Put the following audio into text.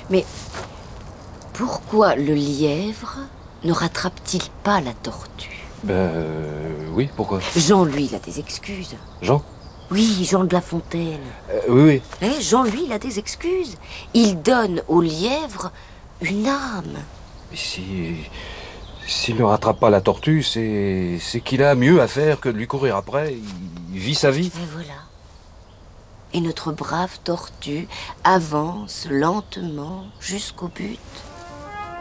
Mais pourquoi le lièvre ne rattrape-t-il pas la tortue? Oui, pourquoi? Jean, lui, il a des excuses. Jean? Oui, Jean de La Fontaine. Oui. Jean, lui, il a des excuses. Il donne au lièvre une âme. Mais s'il ne rattrape pas la tortue, c'est qu'il a mieux à faire que de lui courir après. Il vit sa vie. Et voilà. Et notre brave tortue avance lentement jusqu'au but.